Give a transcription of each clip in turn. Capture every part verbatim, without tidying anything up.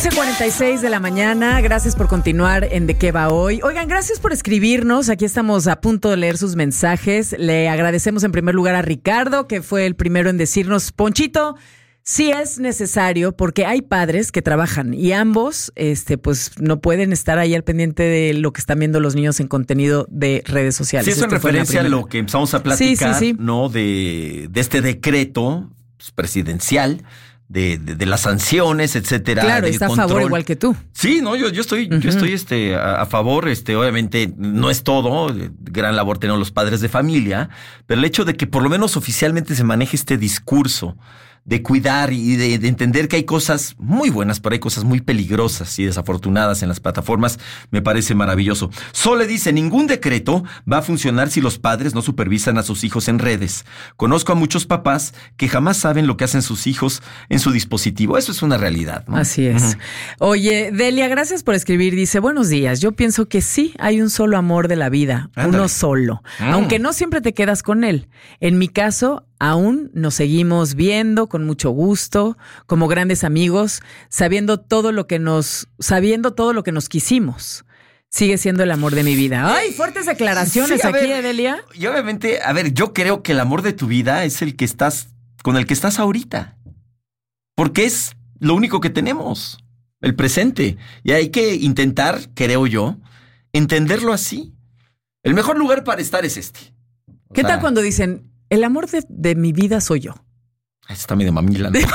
once cuarenta y seis de la mañana, gracias por continuar en De Qué Va Hoy. Oigan, gracias por escribirnos, aquí estamos a punto de leer sus mensajes. Le agradecemos en primer lugar a Ricardo, que fue el primero en decirnos, Ponchito, sí es necesario porque hay padres que trabajan y ambos este, pues no pueden estar ahí al pendiente de lo que están viendo los niños en contenido de redes sociales. Sí, eso en referencia a lo que empezamos a platicar, sí, sí, sí. ¿no? De, de este decreto pues, presidencial. De, de, de las sanciones, etcétera. Claro, está control. A favor igual que tú. Sí, no, yo, yo estoy, uh-huh. yo estoy este, a, a favor, este, obviamente no es todo, gran labor tenemos los padres de familia, pero el hecho de que por lo menos oficialmente se maneje este discurso de cuidar y de, de entender que hay cosas muy buenas, pero hay cosas muy peligrosas y desafortunadas en las plataformas, me parece maravilloso. Sole dice, ningún decreto va a funcionar si los padres no supervisan a sus hijos en redes. Conozco a muchos papás que jamás saben lo que hacen sus hijos en su dispositivo. Eso es una realidad, ¿no? Así es. Uh-huh. Oye, Delia, gracias por escribir. Dice, buenos días. Yo pienso que sí hay un solo amor de la vida, Ándale. uno solo, mm. aunque no siempre te quedas con él. En mi caso, aún nos seguimos viendo con mucho gusto, como grandes amigos, sabiendo todo lo que nos, sabiendo todo lo que nos quisimos. Sigue siendo el amor de mi vida. ¡Ay, fuertes declaraciones sí, aquí, ver, Delia! Y obviamente, a ver, yo creo que el amor de tu vida es el que estás, con el que estás ahorita. Porque es lo único que tenemos, el presente. Y hay que intentar, creo yo, entenderlo así. El mejor lugar para estar es este. O ¿Qué sea, tal cuando dicen, el amor de, de mi vida soy yo? Está medio mamila, ¿no?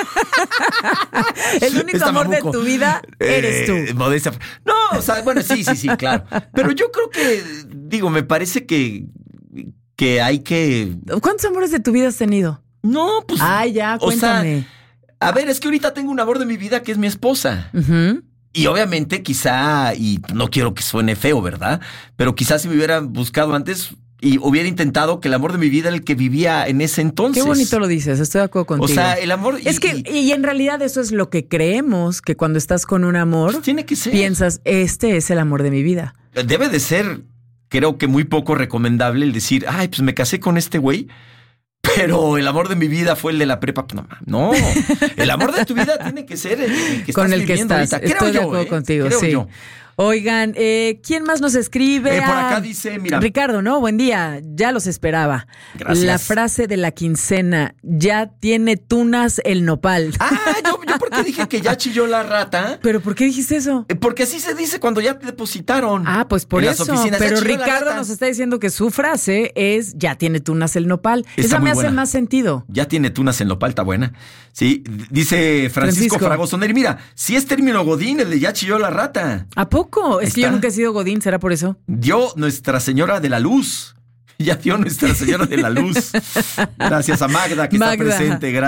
El único Está amor mamuco. de tu vida eres tú. Eh, modestia. No, o sea, bueno, sí, sí, sí, claro. Pero yo creo que, digo, me parece que, que hay que... ¿Cuántos amores de tu vida has tenido? No, pues... Ay, ya, cuéntame. O sea, a ver, es que ahorita tengo un amor de mi vida que es mi esposa. Uh-huh. Y obviamente quizá, y no quiero que suene feo, ¿verdad? Pero quizás si me hubiera buscado antes... Y hubiera intentado que el amor de mi vida era el que vivía en ese entonces. Qué bonito lo dices, estoy de acuerdo contigo. O sea, el amor... Y, es que, y en realidad eso es lo que creemos, que cuando estás con un amor... Pues tiene que ser. Piensas, este es el amor de mi vida. Debe de ser, creo que muy poco recomendable el decir, ay, pues me casé con este güey, pero el amor de mi vida fue el de la prepa. No, no. El amor de tu vida tiene que ser el, el que estás con el que estás. Ahorita. Creo estoy yo, de acuerdo ¿eh? contigo, Creo sí. yo. Oigan, eh, ¿quién más nos escribe? Eh, por acá dice, mira. Ricardo, ¿no? Buen día, ya los esperaba. Gracias. La frase de la quincena, ya tiene tunas el nopal. Ah, yo, yo porque dije que ya chilló la rata. ¿Pero por qué dijiste eso? Eh, porque así se dice cuando ya te depositaron. Ah, pues por en eso. Las oficinas. Pero Ricardo nos está diciendo que su frase es, ya tiene tunas el nopal. Está Esa me buena. hace más sentido. Ya tiene tunas el nopal, está buena. Sí, dice Francisco, Francisco. Fragoso Neri, mira, si es término godín, el de ya chilló la rata. ¿A poco? Es está. que yo nunca he sido godín, ¿será por eso? Dio Nuestra Señora de la Luz. Ya dio Nuestra Señora de la Luz. Gracias a Magda que Magda. está presente. Gracias.